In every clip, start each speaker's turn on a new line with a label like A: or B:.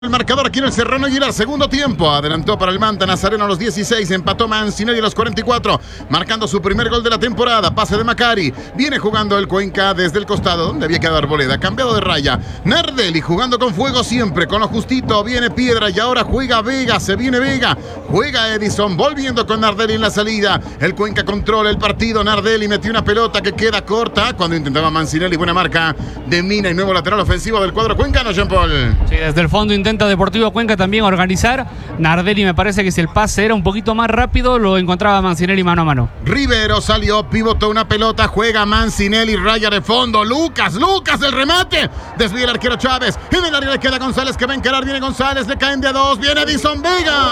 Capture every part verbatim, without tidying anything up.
A: El marcador aquí en el Serrano Aguilar, segundo tiempo, adelantó para el Manta Nazareno a los dieciséis, empató Mancinelli a los cuarenta y cuatro, marcando su primer gol de la temporada, pase de Macari, viene jugando el Cuenca desde el costado, donde había quedado Arboleda, cambiado de raya, Nardelli jugando con fuego siempre, con lo justito, viene Piedra y ahora juega Vega, se viene Vega, juega Edison, volviendo con Nardelli en la salida, el Cuenca controla el partido, Nardelli metió una pelota que queda corta, cuando intentaba Mancinelli, buena marca de Mina y nuevo lateral ofensivo del cuadro cuencano, Jean Paul.
B: Sí, desde el fondo intenta Deportivo Cuenca también organizar. Nardelli me parece que si el pase era un poquito más rápido lo encontraba Mancinelli mano a mano.
A: Rivero salió, pivotó una pelota, juega Mancinelli, raya de fondo, Lucas, Lucas el remate, desvía el arquero Chávez, en el área le queda González que va a encarar, viene González, le caen de a dos, viene Edison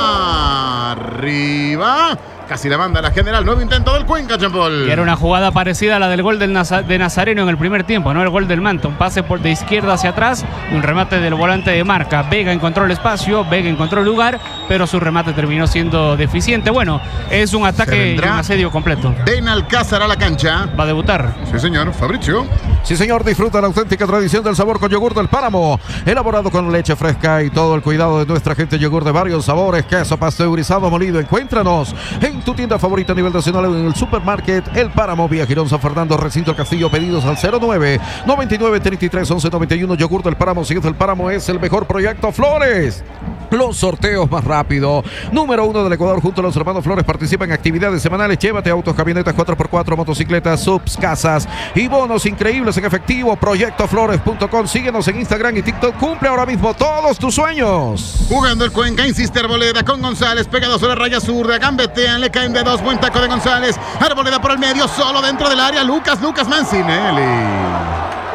A: Vega, arriba. Casi la manda la general, nuevo intento del Cuenca, Champol.
B: Y era una jugada parecida a la del gol del Naza, de Nazareno en el primer tiempo, no el gol del Manta. Un pase por de izquierda hacia atrás y un remate del volante de marca. Vega encontró el espacio, Vega encontró el lugar, pero su remate terminó siendo deficiente. Bueno, es un ataque y un asedio completo.
A: Benalcázar a la cancha.
B: Va a debutar.
A: Sí, señor. Fabricio.
C: Sí, señor. Disfruta la auténtica tradición del sabor con yogur del Páramo. Elaborado con leche fresca y todo el cuidado de nuestra gente. Yogur de varios sabores, queso pasteurizado molido. Encuéntranos en tu tienda favorita a nivel nacional en el Supermarket El Páramo, vía Girón San Fernando, Recinto El Castillo. Pedidos al cero nueve noventa y nueve treinta y tres once noventa y uno. Yogur del Páramo. Si es del Páramo, es el mejor proyecto. Flores. Los sorteos más rápido. Número uno del Ecuador junto a los hermanos Flores. Participa en actividades semanales. Llévate autos, camionetas cuatro por cuatro, motocicletas, subs, casas y bonos increíbles en efectivo. proyecto flores punto com. Síguenos en Instagram y TikTok. Cumple ahora mismo todos tus sueños.
A: Jugando el Cuenca, insiste Arboleda con González. Pegados a la raya zurda. Gambetean, le caen de dos. Buen taco de González. Arboleda por el medio, solo dentro del área. Lucas, Lucas Mancinelli.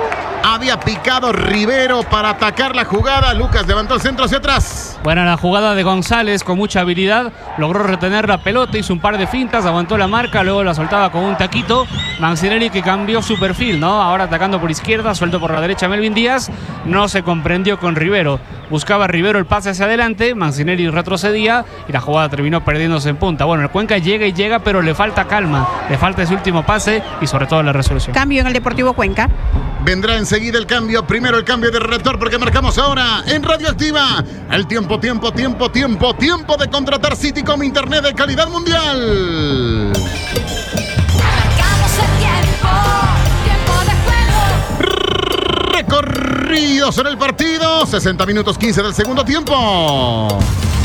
A: Había picado Rivero para atacar la jugada. Lucas levantó el centro hacia atrás.
B: Buena la jugada de González con mucha habilidad. Logró retener la pelota, hizo un par de fintas, aguantó la marca, luego la soltaba con un taquito. Mancinelli que cambió su perfil, ¿no? Ahora atacando por izquierda, suelto por la derecha Melvin Díaz. No se comprendió con Rivero. Buscaba Rivero el pase hacia adelante, Mancinelli retrocedía y la jugada terminó perdiéndose en punta. Bueno, el Cuenca llega y llega, pero le falta calma, le falta ese último pase y sobre todo la resolución.
D: Cambio en el Deportivo Cuenca.
A: Vendrá enseguida el cambio, primero el cambio de relator porque marcamos ahora en Radioactiva. El tiempo, tiempo, tiempo, tiempo, tiempo de contratar Citycom Internet de calidad mundial.
E: Marcamos el tiempo, tiempo de juego.
A: Recorridos en el partido, sesenta minutos quince del segundo tiempo.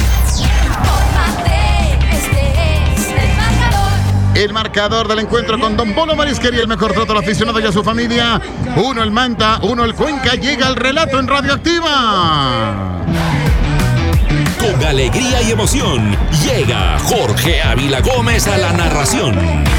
A: El marcador del encuentro con Don Polo Marisquería, el mejor trato al aficionado y a su familia. Uno el Manta, uno el Cuenca. Llega el relato en Radioactiva.
F: Con alegría y emoción, llega Jorge Ávila Gómez a la narración.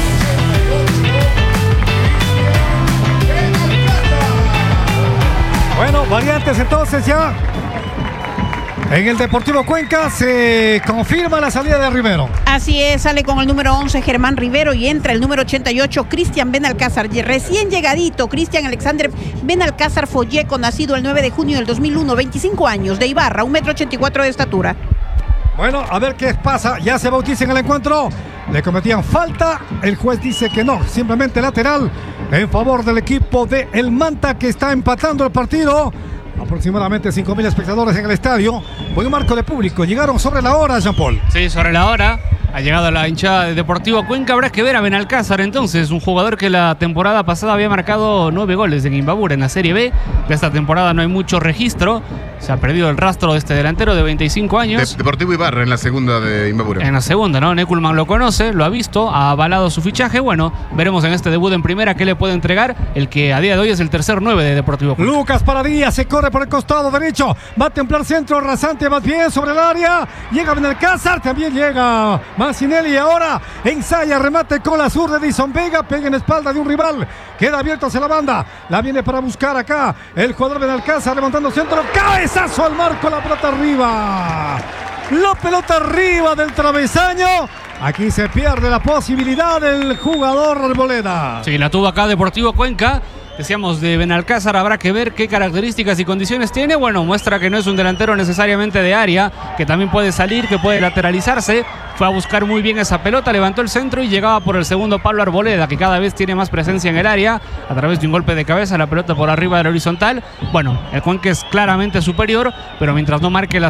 G: Bueno, variantes entonces ya. En el Deportivo Cuenca se confirma la salida de Rivero.
D: Así es, sale con el número once Germán Rivero y entra el número ochenta y ocho Cristian Benalcázar. Recién llegadito, Cristian Alexander Benalcázar Folleco, nacido el nueve de junio del dos mil uno, veinticinco años, de Ibarra, un metro ochenta y cuatro de estatura.
G: Bueno, a ver qué pasa, ya se bautiza en el encuentro. Le cometían falta, el juez dice que no, simplemente lateral en favor del equipo de El Manta que está empatando el partido. Aproximadamente cinco mil espectadores en el estadio. Buen marco de público. Llegaron sobre la hora, Jean Paul.
B: Sí, sobre la hora. Ha llegado la hinchada de Deportivo Cuenca. Habrá que ver a Benalcázar entonces, un jugador que la temporada pasada había marcado nueve goles en Imbabura en la Serie B. De esta temporada no hay mucho registro. Se ha perdido el rastro de este delantero de veinticinco años.
A: De Deportivo Ibarra en la segunda de Imbabura.
B: En la segunda, ¿no? Neculman lo conoce, lo ha visto, ha avalado su fichaje. Bueno, veremos en este debut en primera qué le puede entregar el que a día de hoy es el tercer nueve de Deportivo Cuenca.
G: Lucas Paradilla se corre por el costado derecho. Va a templar centro, rasante más bien sobre el área. Llega Benalcázar, también llega Mancinelli. Ahora ensaya, remate con la zurda de Edison Vega. Pega en espalda de un rival. Queda abierto hacia la banda. La viene para buscar acá el jugador Benalcázar levantando centro. Cabezazo al marco, la pelota arriba. La pelota arriba del travesaño. Aquí se pierde la posibilidad del jugador Arboleda.
B: Sí, la tuvo acá Deportivo Cuenca. Decíamos de Benalcázar, habrá que ver qué características y condiciones tiene. Bueno, muestra que no es un delantero necesariamente de área, que también puede salir, que puede lateralizarse. Fue a buscar muy bien esa pelota, levantó el centro y llegaba por el segundo palo Arboleda, que cada vez tiene más presencia en el área, a través de un golpe de cabeza, la pelota por arriba del horizontal. Bueno, el Cuenca es claramente superior, pero mientras no marque la